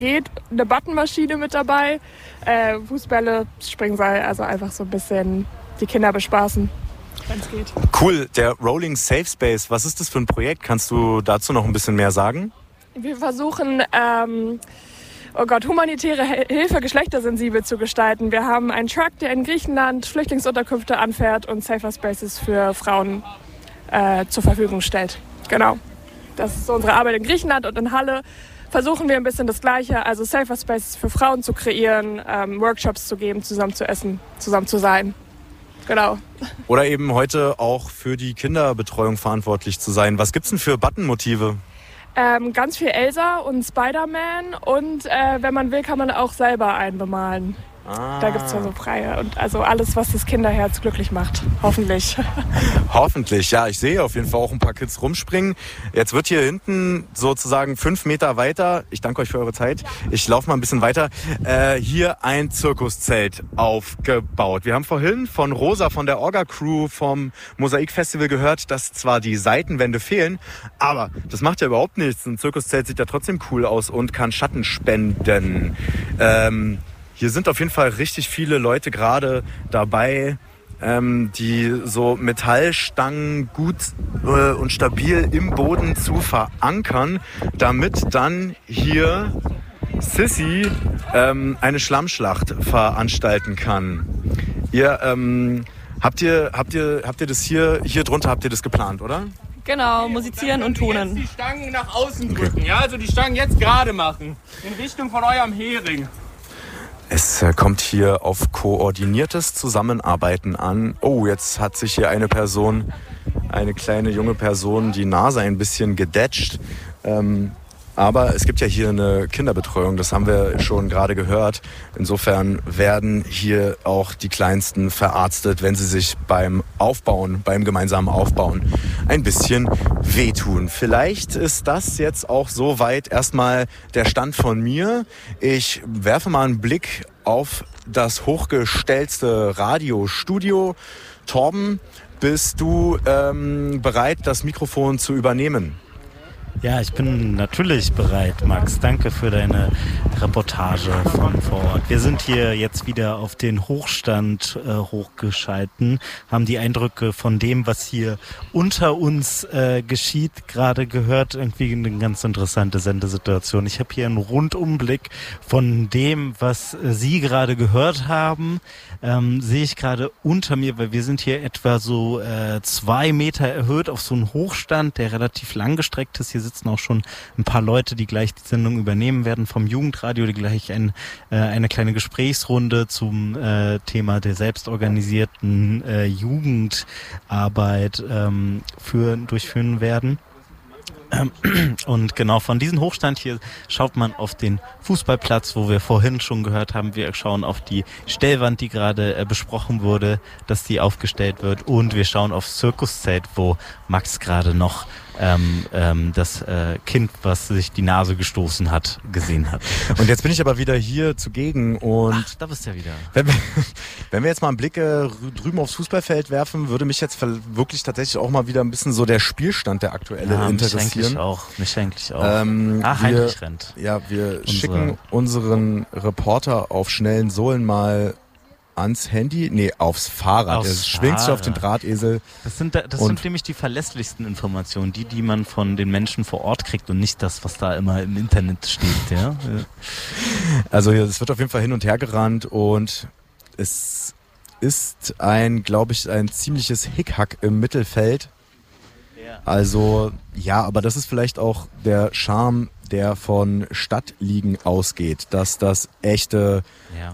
geht, eine Buttonmaschine mit dabei, Fußbälle, Springseil, also einfach so ein bisschen die Kinder bespaßen, wenn es geht. Cool, der Rolling Safe Space, was ist das für ein Projekt? Kannst du dazu noch ein bisschen mehr sagen? Wir versuchen, humanitäre Hilfe geschlechtersensibel zu gestalten. Wir haben einen Truck, der in Griechenland Flüchtlingsunterkünfte anfährt und Safer Spaces für Frauen zur Verfügung stellt. Genau, das ist so unsere Arbeit in Griechenland und in Halle. Versuchen wir ein bisschen das Gleiche, also Safer Spaces für Frauen zu kreieren, Workshops zu geben, zusammen zu essen, zusammen zu sein. Genau. Oder eben heute auch für die Kinderbetreuung verantwortlich zu sein. Was gibt's denn für Button-Motive? Ganz viel Elsa und Spider-Man und wenn man will, kann man auch selber einen bemalen. Da gibt es ja so freie und also alles, was das Kinderherz glücklich macht. Hoffentlich. Hoffentlich, ja. Ich sehe auf jeden Fall auch ein paar Kids rumspringen. Jetzt wird hier hinten sozusagen 5 Meter weiter, ich danke euch für eure Zeit, ich laufe mal ein bisschen weiter, hier ein Zirkuszelt aufgebaut. Wir haben vorhin von Rosa, von der Orga-Crew vom Mosaik-Festival gehört, dass zwar die Seitenwände fehlen, aber das macht ja überhaupt nichts. Ein Zirkuszelt sieht ja trotzdem cool aus und kann Schatten spenden. Hier sind auf jeden Fall richtig viele Leute gerade dabei, die so Metallstangen gut und stabil im Boden zu verankern, damit dann hier Sissy eine Schlammschlacht veranstalten kann. Ihr habt ihr das hier drunter habt ihr das geplant, oder? Genau, musizieren und tunen. Jetzt die Stangen nach außen drücken, ja? Also die Stangen jetzt gerade machen, in Richtung von eurem Hering. Es kommt hier auf koordiniertes Zusammenarbeiten an. Oh, jetzt hat sich hier eine kleine junge Person, die Nase ein bisschen gedetscht. Aber es gibt ja hier eine Kinderbetreuung, das haben wir schon gerade gehört. Insofern werden hier auch die Kleinsten verarztet, wenn sie sich beim gemeinsamen Aufbauen ein bisschen wehtun. Vielleicht ist das jetzt auch soweit erstmal der Stand von mir. Ich werfe mal einen Blick auf das hochgestellte Radiostudio. Torben, bist du bereit, das Mikrofon zu übernehmen? Ja, ich bin natürlich bereit, Max. Danke für deine Reportage von vor Ort. Wir sind hier jetzt wieder auf den Hochstand hochgeschalten, haben die Eindrücke von dem, was hier unter uns geschieht, gerade gehört. Irgendwie eine ganz interessante Sendesituation. Ich habe hier einen Rundumblick von dem, was Sie gerade gehört haben. Sehe ich gerade unter mir, weil wir sind hier etwa so 2 Meter erhöht auf so einen Hochstand, der relativ langgestreckt ist. Hier sitzen auch schon ein paar Leute, die gleich die Sendung übernehmen werden vom Jugendradio, die gleich eine kleine Gesprächsrunde zum Thema der selbstorganisierten Jugendarbeit durchführen werden. Und genau von diesem Hochstand hier schaut man auf den Fußballplatz, wo wir vorhin schon gehört haben. Wir schauen auf die Stellwand, die gerade besprochen wurde, dass die aufgestellt wird. Und wir schauen aufs Zirkuszelt, wo Max gerade noch das Kind, was sich die Nase gestoßen hat, gesehen hat. Und jetzt bin ich aber wieder hier zugegen und ach, da bist du ja wieder. Wenn wir jetzt mal einen Blick drüben aufs Fußballfeld werfen, würde mich jetzt wirklich tatsächlich auch mal wieder ein bisschen so der Spielstand, der aktuelle, interessieren. Mich eigentlich auch. Heinrich rennt. Ja, wir schicken unseren Reporter auf schnellen Sohlen mal ans Handy? Nee, aufs Fahrrad. Er schwingt sich auf den Drahtesel. Das sind nämlich die verlässlichsten Informationen, die man von den Menschen vor Ort kriegt und nicht das, was da immer im Internet steht. Ja? Also es wird auf jeden Fall hin und her gerannt und es ist glaube ich, ein ziemliches Hickhack im Mittelfeld. Also ja, aber das ist vielleicht auch der Charme, der von Stadtligen ausgeht, dass das echte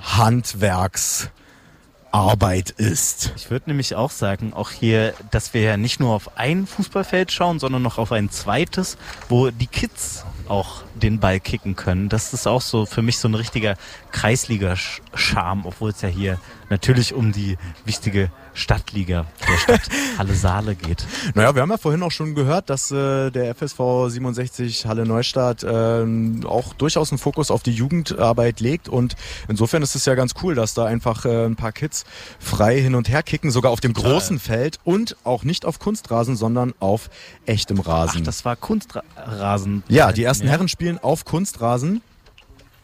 Handwerksarbeit ist. Ich würde nämlich auch sagen, auch hier, dass wir ja nicht nur auf ein Fußballfeld schauen, sondern noch auf ein zweites, wo die Kids auch den Ball kicken können. Das ist auch so für mich so ein richtiger Kreisliga-Charme, obwohl es ja hier natürlich um die wichtige Stadtliga der Stadt Halle Saale geht. Naja, wir haben ja vorhin auch schon gehört, dass der FSV 67 Halle Neustadt auch durchaus einen Fokus auf die Jugendarbeit legt und insofern ist es ja ganz cool, dass da einfach ein paar Kids frei hin und her kicken, sogar auf dem großen Feld und auch nicht auf Kunstrasen, sondern auf echtem Rasen. Ach, das war Kunstrasen? Ja, die ersten Herren spielen auf Kunstrasen.